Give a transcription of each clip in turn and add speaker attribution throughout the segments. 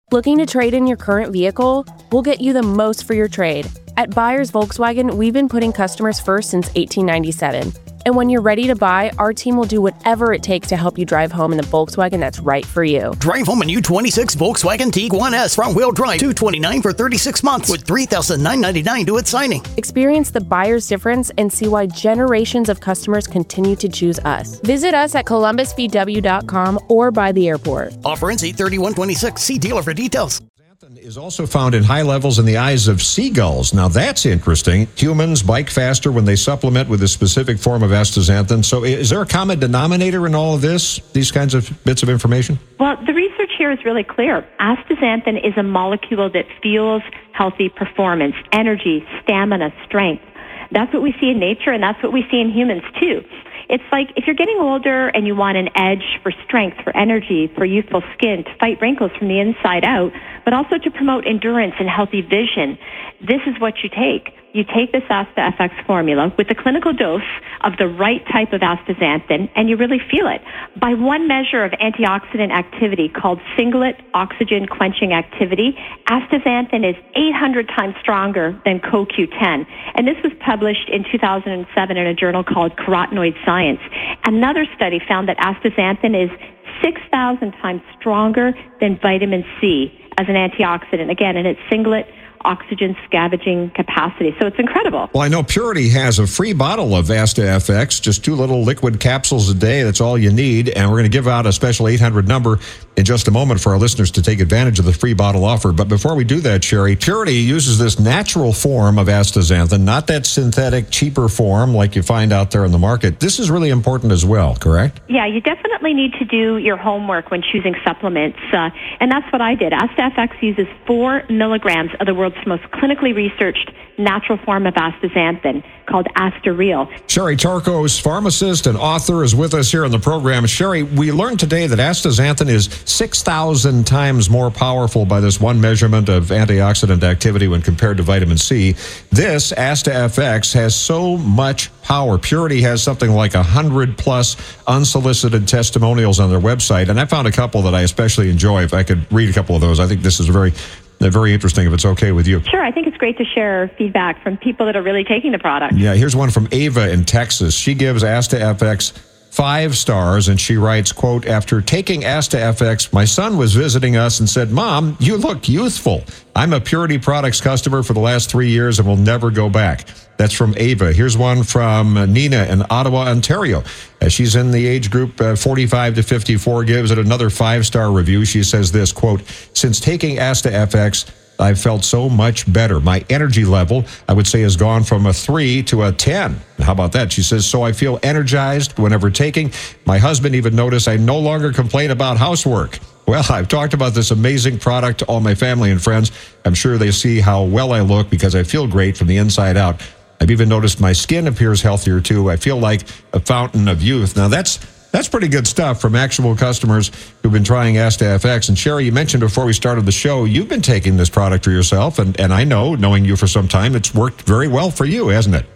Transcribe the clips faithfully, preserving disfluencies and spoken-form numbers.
Speaker 1: Looking to trade in your current vehicle? We'll get you the most for your trade. At Buyers Volkswagen, we've been putting customers first since eighteen ninety-seven. And when you're ready to buy, our team will do whatever it takes to help you drive home in the Volkswagen that's right for you.
Speaker 2: Drive home a new twenty-six Volkswagen Tiguan S front-wheel drive, two hundred twenty-nine dollars for thirty-six months with three thousand nine hundred ninety-nine dollars due at signing.
Speaker 1: Experience the buyer's difference and see why generations of customers continue to choose us. Visit us at columbus v w dot com or by the airport.
Speaker 2: Offer ends eight thirty-one twenty-six. See dealer for details.
Speaker 3: Is also found in high levels in the eyes of seagulls. Now that's interesting. Humans bike faster when they supplement with a specific form of astaxanthin. So is there a common denominator in all of this, these kinds of bits of information?
Speaker 4: Well, the research here is really clear. Astaxanthin is a molecule that fuels healthy performance, energy, stamina, strength. That's what we see in nature, and that's what we see in humans too. It's like if you're getting older and you want an edge for strength, for energy, for youthful skin, to fight wrinkles from the inside out, but also to promote endurance and healthy vision, this is what you take. You take this AstaFX formula with the clinical dose of the right type of astaxanthin, and you really feel it. By one measure of antioxidant activity called singlet oxygen quenching activity, astaxanthin is eight hundred times stronger than C O Q ten. And this was published in two thousand seven in a journal called Carotenoid Science. Another study found that astaxanthin is six thousand times stronger than vitamin C as an antioxidant, again, in its singlet oxygen scavenging capacity. So it's incredible.
Speaker 3: Well, I know Purity has a free bottle of AstaFX, just two little liquid capsules a day. That's all you need. And we're going to give out a special eight hundred number in just a moment for our listeners to take advantage of the free bottle offer. But before we do that, Sherry, Purity uses this natural form of astaxanthin, not that synthetic, cheaper form like you find out there in the market. This is really important as well, correct?
Speaker 4: Yeah, you definitely need to do your homework when choosing supplements. Uh, and that's what I did. AstaFX uses four milligrams of the world's most clinically researched natural form of astaxanthin called Astareal.
Speaker 3: Sherry Tarkos, pharmacist and author, is with us here on the program. Sherry, we learned today that astaxanthin is six thousand times more powerful by this one measurement of antioxidant activity when compared to vitamin C. This AstaFX has so much power. Purity has something like one hundred plus unsolicited testimonials on their website, and I found a couple that I especially enjoy. If I could read a couple of those, I think this is very They're very interesting, if it's okay with you.
Speaker 4: Sure, I think it's great to share feedback from people that are really taking the product.
Speaker 3: Yeah, here's one from Ava in Texas. She gives AstaFX five stars, and she writes, quote, after taking AstaFX, my son was visiting us and said, Mom, you look youthful. I'm a Purity Products customer for the last three years and will never go back. That's from Ava. Here's one from Nina in Ottawa, Ontario. As she's in the age group uh, forty-five to fifty-four, gives it another five-star review. She says this, quote, since taking AstaFX, I've felt so much better. My energy level, I would say, has gone from a three to a ten. How about that? She says, so I feel energized whenever taking. My husband even noticed I no longer complain about housework. Well, I've talked about this amazing product to all my family and friends. I'm sure they see how well I look because I feel great from the inside out. I've even noticed my skin appears healthier, too. I feel like a fountain of youth. Now, that's That's pretty good stuff from actual customers who've been trying AstaFX. And Sherry, you mentioned before we started the show, you've been taking this product for yourself. And, and I know, knowing you for some time, it's worked very well for you, hasn't it?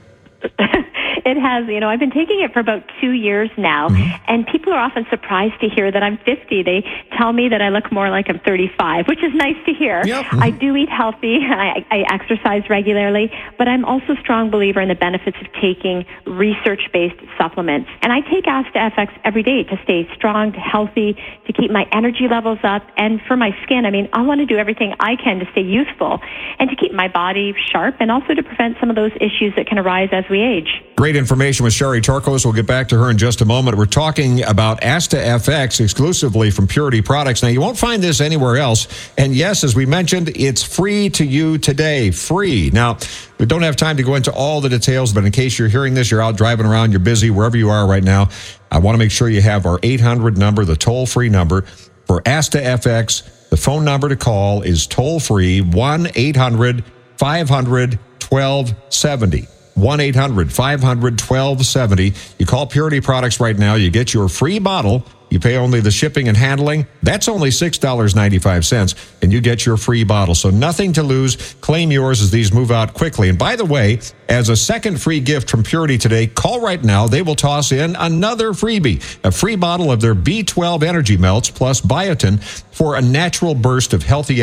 Speaker 4: It has. You know, I've been taking it for about two years now, mm-hmm. and people are often surprised to hear that I'm fifty. They tell me that I look more like I'm thirty-five, which is nice to hear.
Speaker 3: Yep. Mm-hmm.
Speaker 4: I do eat healthy. I, I exercise regularly, but I'm also a strong believer in the benefits of taking research-based supplements. And I take AstaFX every day to stay strong, healthy, to keep my energy levels up, and for my skin. I mean, I want to do everything I can to stay youthful and to keep my body sharp and also to prevent some of those issues that can arise as we age.
Speaker 3: Great information with Sherry Tarkos. We'll get back to her in just a moment. We're talking about AstaFX exclusively from Purity Products. Now, you won't find this anywhere else. And yes, as we mentioned, it's free to you today. Free. Now, we don't have time to go into all the details, but in case you're hearing this, you're out driving around, you're busy, wherever you are right now, I want to make sure you have our eight hundred number, the toll-free number for AstaFX. The phone number to call is toll-free, one eight hundred five hundred twelve seventy. one eight hundred five hundred twelve seventy. You call Purity Products right now. You get your free bottle. You pay only the shipping and handling. That's only six dollars and ninety-five cents, and you get your free bottle. So nothing to lose. Claim yours as these move out quickly. And by the way, as a second free gift from Purity today, call right now. They will toss in another freebie, a free bottle of their B twelve Energy Melts plus biotin for a natural burst of healthy